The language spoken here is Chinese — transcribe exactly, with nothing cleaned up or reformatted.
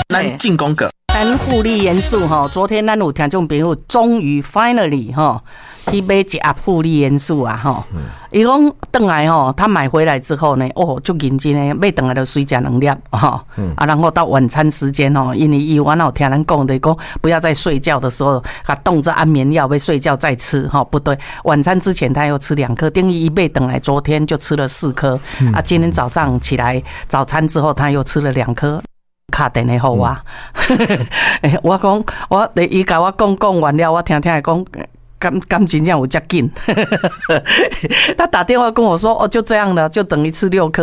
咱进攻个。 咱护理元素哈，昨天咱有听众朋友终于 finally 哈去买一盒护理元素啊哈，伊讲回来吼，他买回来之后呢，哦，就认真的买回来就水吃两粒哈，啊，然后到晚餐时间哦，因为伊晚有听咱讲的讲，不要在睡觉的时候他冻着安眠药，要睡觉再吃哈，不对，晚餐之前他又吃两颗，等于伊买回来昨天就吃了四颗，啊，今天早上起来早餐之后他又吃了两颗。打电话给我，嗯、我讲我伊甲我讲讲完了，我听听伊讲，敢敢真正有这么紧？他打电话跟我说，哦，就这样了，就等于吃六颗。